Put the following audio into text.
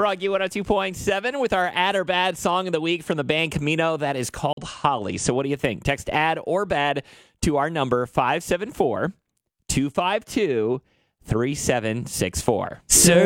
Froggy 102.7 with our Add or Bad song of the week from the band Camino. That is called Holly. So what do you think? Text Add or Bad to our number 574-252-3764. Sir.